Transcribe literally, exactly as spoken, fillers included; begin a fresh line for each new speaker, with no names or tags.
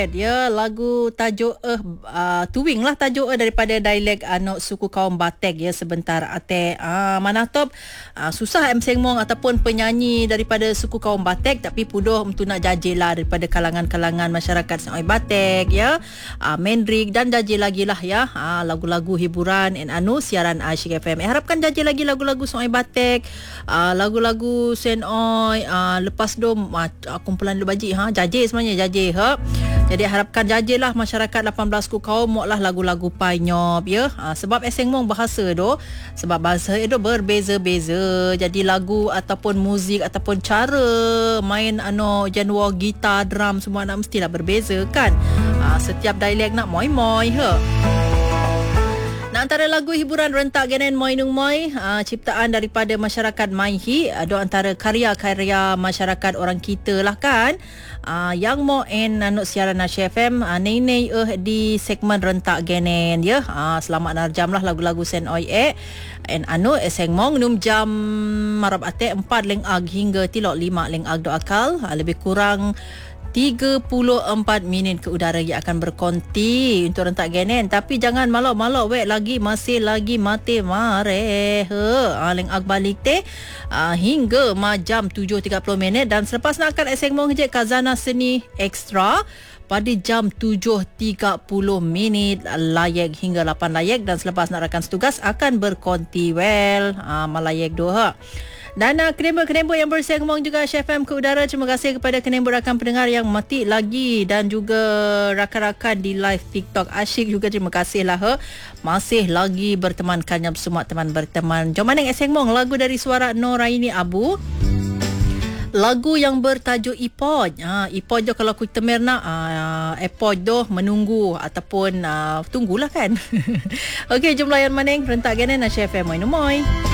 duet ya, lagu tajuk eh uh, tuwing lah tajuk eh daripada dialek anak suku kaum Batek ya, sebentar ate uh, manatop uh, susah M Seng Mong ataupun penyanyi daripada suku kaum Batek, tapi puduh untuk nak jajil lah daripada kalangan-kalangan masyarakat Sungai Batek ya, uh, Mendrik dan jajil lagi lah ya, uh, lagu-lagu hiburan and anu siaran Asyik F M. Eh, harapkan jajil lagi lagu-lagu Sungai Batek, uh, lagu-lagu Senoi, uh, lepas tu uh, kumpulan lu baji ha, jajil sebenarnya jajil ha. Jadi harapkan jajil lah masyarakat lapan belas ku kaum mok lah lagu-lagu painyop ya. Ha, sebab Eseng Mong bahasa tu, sebab bahasa itu berbeza-beza. Jadi lagu ataupun muzik ataupun cara main ano genre gitar, drum semua nak mestilah berbeza kan. Ha, setiap dialek nak moi-moi ha. Nah, antara lagu hiburan rentak genen Moi Nung Moi, uh, ciptaan daripada masyarakat Maihi, ada antara karya-karya masyarakat orang kita lah kan. Uh, yang mo en nanuk siaran Asyik F M uh, nei-nei eh di segmen rentak genen ya. Uh, selamat narjam lah lagu-lagu Sen Oi E en anu Eseng Mong num jam marab ate empat leng ag hingga tilok lima leng ag do akal, uh, lebih kurang tiga puluh empat minit ke udara yang akan berkonti untuk rentak genen. Tapi jangan malok-malok wek lagi, masih lagi mati mare he aleng ag balik teh uh, hingga majam tujuh tiga puluh minit, dan selepas nak akan Eseng Mong je Kazana Seni Extra pada jam tujuh tiga puluh minit layak hingga lapan layak, dan selepas nak rakan setugas akan berkonti well uh, malayak doha. Dan uh, kenembo-kenembo yang bersama Mong juga Asyik F M ke udara, terima kasih kepada kenembo rakan pendengar yang mati lagi, dan juga rakan-rakan di live TikTok Asyik juga terima kasih lah he. Masih lagi bertemankan yang semua teman berteman. Jom maneng Eseng Mong lagu dari suara Noraini Abu. Lagu yang bertajuk Ipod. Ha, Ipod je kalau kita merna uh, Ipod doh menunggu ataupun uh, tunggulah kan. Okey, jom layan maneng rentak genen Asyik F M. Moi.